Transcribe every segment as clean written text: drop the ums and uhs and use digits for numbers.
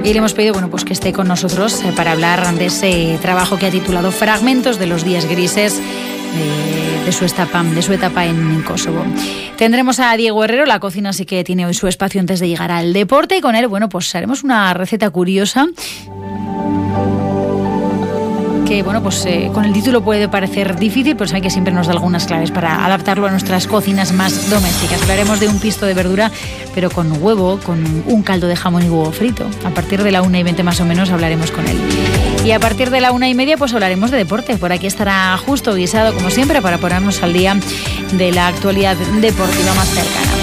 Y le hemos pedido pues que esté con nosotros para hablar de ese trabajo que ha titulado Fragmentos de los días grises de su etapa en Kosovo. Tendremos a Diego Herrero, la cocina sí que tiene hoy su espacio antes de llegar al deporte, y con él, pues haremos una receta curiosa que, con el título puede parecer difícil, pero saben que siempre nos da algunas claves para adaptarlo a nuestras cocinas más domésticas. Hablaremos de un pisto de verdura, pero con huevo, con un caldo de jamón y huevo frito. A partir de la 1:20 más o menos hablaremos con él. Y a partir de la 1:30 hablaremos de deporte. Por aquí estará Justo Guisado, como siempre, para ponernos al día de la actualidad deportiva más cercana.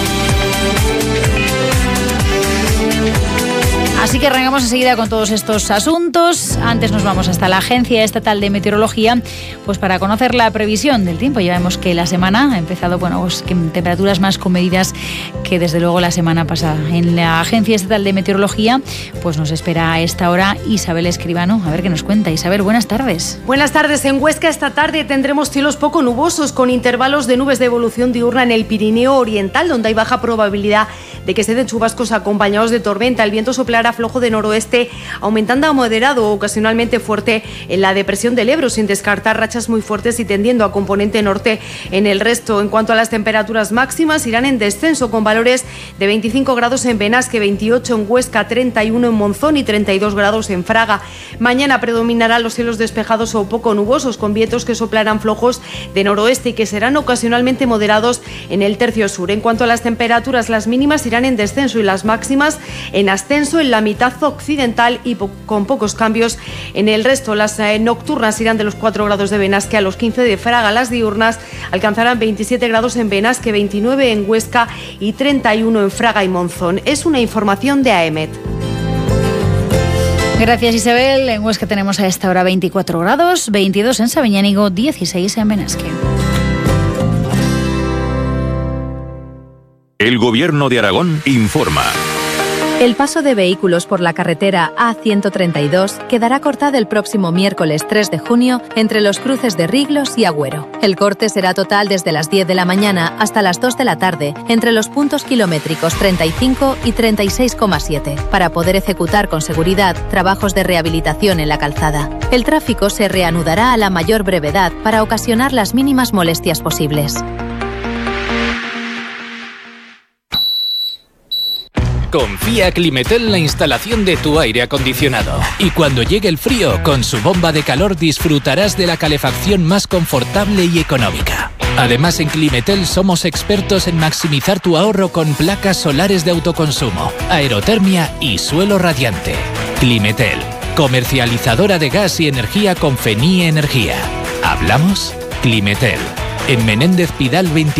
Así que arrancamos enseguida con todos estos asuntos. Antes nos vamos hasta la Agencia Estatal de Meteorología, pues para conocer la previsión del tiempo. Ya vemos que la semana ha empezado, que temperaturas más comedidas que desde luego la semana pasada. En la Agencia Estatal de Meteorología, pues nos espera a esta hora Isabel Escribano. A ver qué nos cuenta. Isabel, buenas tardes. Buenas tardes. En Huesca esta tarde tendremos cielos poco nubosos, con intervalos de nubes de evolución diurna en el Pirineo Oriental, donde hay baja probabilidad de que se den chubascos acompañados de tormenta. El viento soplará flojo de noroeste, aumentando a moderado o ocasionalmente fuerte en la depresión del Ebro, sin descartar rachas muy fuertes y tendiendo a componente norte en el resto. En cuanto a las temperaturas máximas, irán en descenso, con valores de 25 grados en Benasque, 28 en Huesca, 31 en Monzón y 32 grados en Fraga. Mañana predominarán los cielos despejados o poco nubosos, con vientos que soplarán flojos de noroeste y que serán ocasionalmente moderados en el tercio sur. En cuanto a las temperaturas, las mínimas irán en descenso y las máximas en ascenso en la mitad occidental y con pocos cambios en el resto. Las nocturnas irán de los 4 grados de Benasque a los 15 de Fraga. Las diurnas alcanzarán 27 grados en Benasque, 29 en Huesca y 31 en Fraga y Monzón. Es una información de AEMET. Gracias, Isabel. En Huesca tenemos a esta hora 24 grados, 22 en Sabiñánigo, 16 en Benasque. El Gobierno de Aragón informa. El paso de vehículos por la carretera A132 quedará cortado el próximo miércoles 3 de junio entre los cruces de Riglos y Agüero. El corte será total desde las 10 de la mañana hasta las 2 de la tarde entre los puntos kilométricos 35 y 36,7 para poder ejecutar con seguridad trabajos de rehabilitación en la calzada. El tráfico se reanudará a la mayor brevedad para ocasionar las mínimas molestias posibles. Confía Climetel en la instalación de tu aire acondicionado. Y cuando llegue el frío, con su bomba de calor disfrutarás de la calefacción más confortable y económica. Además, en Climetel somos expertos en maximizar tu ahorro con placas solares de autoconsumo, aerotermia y suelo radiante. Climetel, comercializadora de gas y energía con FENIE Energía. ¿Hablamos? Climetel. En Menéndez Pidal 24.